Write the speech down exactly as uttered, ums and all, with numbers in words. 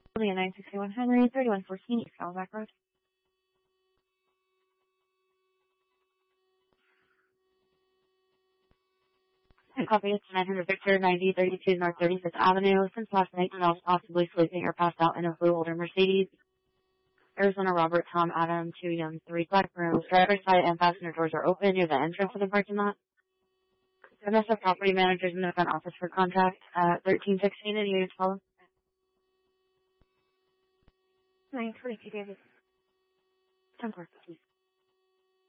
nine sixty-one Henry, thirty-one fourteen East Calvac Road. Copy, it's nine hundred Victor, ninety thirty-two North thirty-fifth Avenue. Since last night, Janelle's possibly sleeping or passed out in a blue older Mercedes. Arizona Robert, Tom, Adam, two young, three black rooms. Driver's side and passenger doors are open near the entrance of the parking lot. M S F property managers in the front office for contact at thirteen sixteen and units follow. nine twenty-two David. ten four, please.